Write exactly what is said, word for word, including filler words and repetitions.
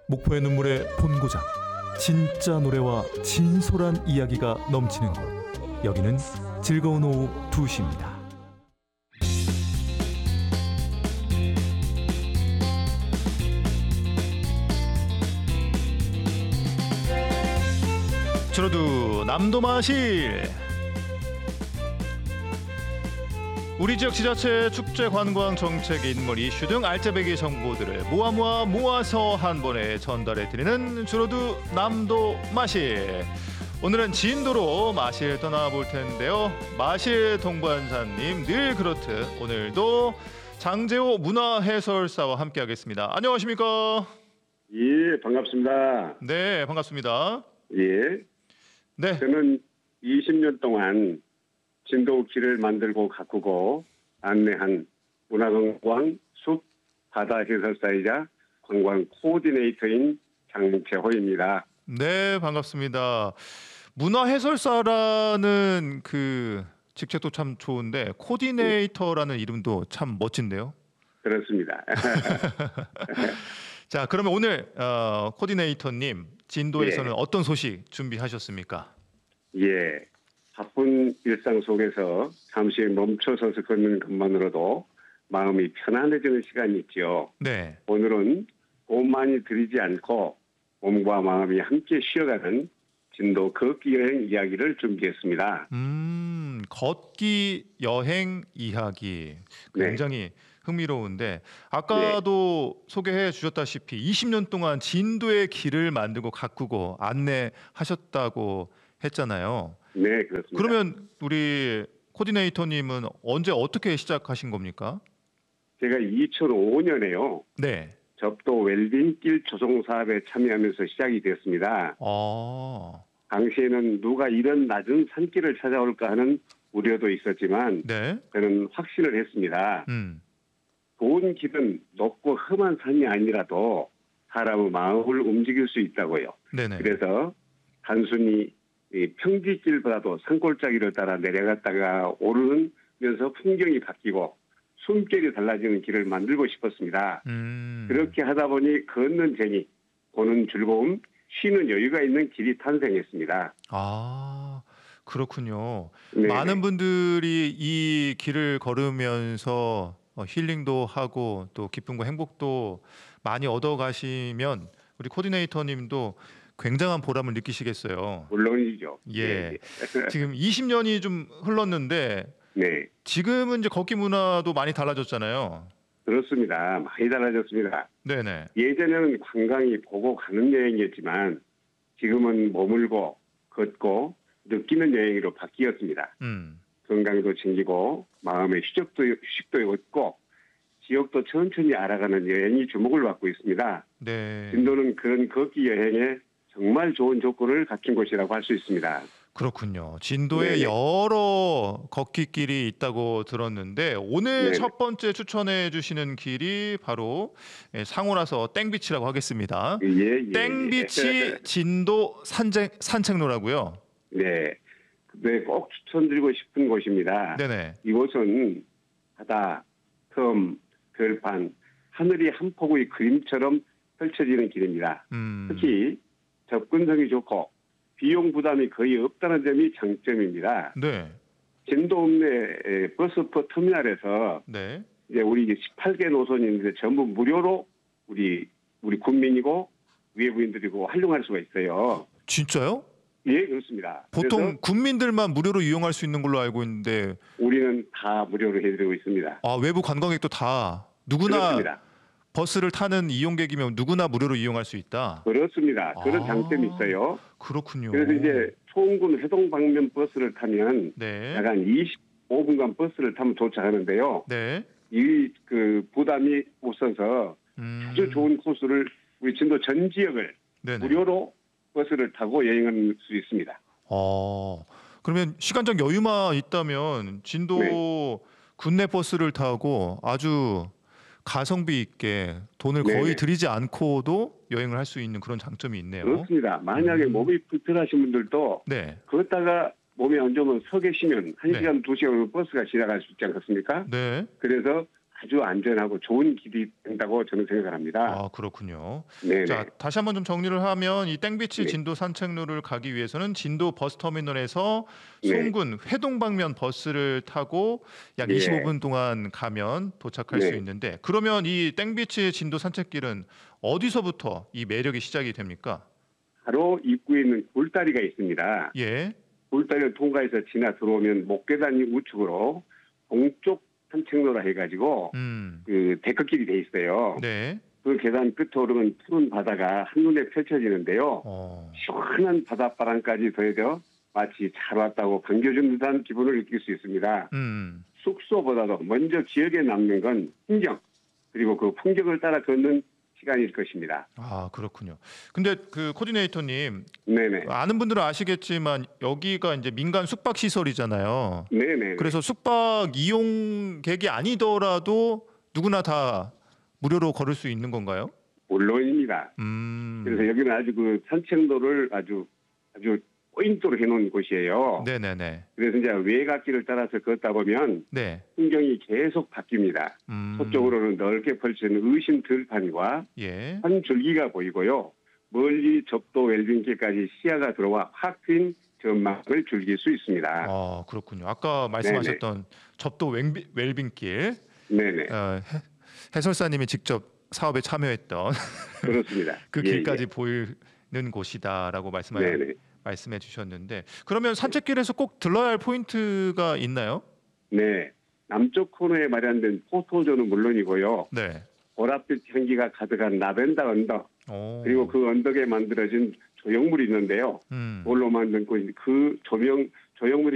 목포의 눈물의 본고장, 진짜 노래와 진솔한 이야기가 넘치는 곳, 여기는 즐거운 오후 두 시입니다. 주로도 남도마실. 우리 지역 지자체 축제 관광 정책 인물 이슈 등 알짜배기 정보들을 모아 모아 모아서 한 번에 전달해 드리는 주로도 남도마실. 오늘은 진도로 마실 떠나볼 텐데요. 마실 동반자님 늘 그렇듯 오늘도 장재호 문화해설사와 함께하겠습니다. 안녕하십니까? 예, 반갑습니다. 네, 반갑습니다. 예. 네. 저는 이십 년 동안 진도 길을 만들고 가꾸고 안내한 문화관광 숲 바다 해설사이자 관광 코디네이터인 장재호입니다. 네, 반갑습니다. 문화해설사라는 그 직책도 참 좋은데 코디네이터라는 이름도 참 멋진데요. 그렇습니다. 자, 그러면 오늘 어, 코디네이터님 진도에서는 예. 어떤 소식 준비하셨습니까? 예. 바쁜 일상 속에서 잠시 멈춰서서 걷는 것만으로도 마음이 편안해지는 시간이 있죠. 네. 오늘은 돈 많이 들이지 않고 몸과 마음이 함께 쉬어가는 진도 걷기 여행 이야기를 준비했습니다. 음, 걷기 여행 이야기 굉장히 네. 흥미로운데 아까도 네. 소개해 주셨다시피 이십 년 동안 진도의 길을 만들고 가꾸고 안내하셨다고 했잖아요. 네, 그렇습니다. 그러면 우리 코디네이터님은 언제 어떻게 시작하신 겁니까? 제가 이천오 년에요. 네. 접도 웰빙길 조성 사업에 참여하면서 시작이 됐습니다. 아. 당시에는 누가 이런 낮은 산길을 찾아올까 하는 우려도 있었지만 네. 저는 확신을 했습니다. 음. 좋은 길은 높고 험한 산이 아니라도 사람의 마음을 움직일 수 있다고요. 네네. 그래서 단순히 이 평지길보다도 산골짜기를 따라 내려갔다가 오르면서 풍경이 바뀌고 숨결이 달라지는 길을 만들고 싶었습니다. 음. 그렇게 하다 보니 걷는 재미, 보는 즐거움, 쉬는 여유가 있는 길이 탄생했습니다. 아, 그렇군요. 네네. 많은 분들이 이 길을 걸으면서 힐링도 하고 또 기쁨과 행복도 많이 얻어가시면 우리 코디네이터님도 굉장한 보람을 느끼시겠어요. 물론이죠. 예. 네. 지금 이십 년이 좀 흘렀는데 네. 지금은 이제 걷기 문화도 많이 달라졌잖아요. 그렇습니다. 많이 달라졌습니다. 네네. 예전에는 관광이 보고 가는 여행이었지만 지금은 머물고 걷고 느끼는 여행으로 바뀌었습니다. 음. 건강도 챙기고 마음의 휴식도, 휴식도 얻고 지역도 천천히 알아가는 여행이 주목을 받고 있습니다. 네. 진도는 그런 걷기 여행에 정말 좋은 조건을 갖춘 곳이라고 할 수 있습니다. 그렇군요. 진도에 네네. 여러 걷기 길이 있다고 들었는데 오늘 네네. 첫 번째 추천해 주시는 길이 바로 상호라서 땡비치라고 하겠습니다. 예, 예. 땡비치 진도 산책, 산책로라고요. 네. 네, 꼭 추천드리고 싶은 곳입니다. 네네. 이곳은 바다, 섬, 들판, 하늘이 한 폭의 그림처럼 펼쳐지는 길입니다. 음. 특히 접근성이 좋고 비용 부담이 거의 없다는 점이 장점입니다. 네. 진도 읍내 버스포 터미널에서 네. 이제 우리 십팔 개 노선이 있는데 전부 무료로 우리 우리 국민이고 외부인들이고 활용할 수가 있어요. 진짜요? 예, 그렇습니다. 보통 국민들만 무료로 이용할 수 있는 걸로 알고 있는데 우리는 다 무료로 해드리고 있습니다. 아, 외부 관광객도 다 누구나 그렇습니다. 버스를 타는 이용객이면 누구나 무료로 이용할 수 있다. 그렇습니다. 그런 아, 장점이 있어요. 그렇군요. 그래서 이제 초원군 회동 방면 버스를 타면 네. 약 한 이십오 분간 버스를 타면 도착하는데요. 네. 이 그 부담이 없어서 음. 아주 좋은 코스를 우리 진도 전 지역을 네네. 무료로 버스를 타고 여행할 수 있습니다. 어, 그러면 시간적 여유만 있다면 진도 네. 국내 버스를 타고 아주 가성비 있게 돈을 네네. 거의 들이지 않고도 여행을 할 수 있는 그런 장점이 있네요. 그렇습니다. 만약에 음. 몸이 불편하신 분들도 네. 걷다가 몸이 안 좋으면 서 계시면 한 네. 시간, 두 시간 버스가 지나갈 수 있지 않겠습니까? 네. 그래서 아주 안전하고 좋은 길이 된다고 저는 생각을 합니다. 아, 그렇군요. 네네. 자, 다시 한번 좀 정리를 하면 이 땡비치 네. 진도 산책로를 가기 위해서는 진도 버스터미널에서 네. 송군 회동 방면 버스를 타고 약 예. 이십오 분 동안 가면 도착할 수 네. 있는데, 그러면 이 땡비치 진도 산책길은 어디서부터 이 매력이 시작이 됩니까? 바로 입구에 있는 굴다리가 있습니다. 예. 굴다리를 통과해서 지나 들어오면 목계단이 우측으로 동쪽 산책로라 해가지고 음. 그 데크길이 돼 있어요. 네. 그 계단 끝으로 오르면 푸른 바다가 한눈에 펼쳐지는데요. 어. 시원한 바닷바람까지 더해져 마치 잘 왔다고 반겨준 듯한 기분을 느낄 수 있습니다. 음. 숙소보다도 먼저 기억에 남는 건 풍경, 그리고 그 풍경을 따라 걷는 시간일 것입니다. 아, 그렇군요. 근데 그 코디네이터님, 네네. 아는 분들은 아시겠지만 여기가 이제 민간 숙박 시설이잖아요. 네네. 그래서 숙박 이용객이 아니더라도 누구나 다 무료로 걸을 수 있는 건가요? 물론입니다. 음. 그래서 여기는 아주 그 산책로를 아주 아주 포인트로 해놓은 곳이에요. 네네네. 그래서 이제 외곽길을 따라서 걷다 보면 네. 풍경이 계속 바뀝니다. 음. 서쪽으로는 넓게 펼쳐진 의심 들판과 예. 한 줄기가 보이고요. 멀리 접도 웰빙길까지 시야가 들어와 확 트인 전망을 즐길 수 있습니다. 아, 그렇군요. 아까 말씀하셨던 접도 웰빙, 웰빙길, 네네. 어, 해, 해설사님이 직접 사업에 참여했던 그렇습니다. 그 예, 길까지 보이는 곳이다라고 말씀하, 네네. 말씀해 주셨는데, 그러면 산책길에서 꼭 들러야 할 포인트가 있나요? 네. 남쪽 코너에 마련된 포토존은 물론이고요. 네. 보랏빛 향기가 가득한 라벤더 언덕, 오. 그리고 그 언덕에 만들어진 조형물이 있는데요. 음. 돌로 만든 그 조명 조형물이